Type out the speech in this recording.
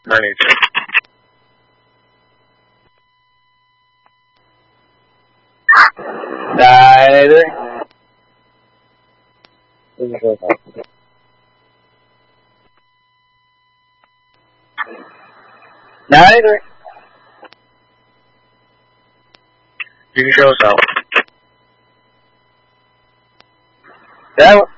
manager. 来对，这是多少？来对， 营销手， 来我。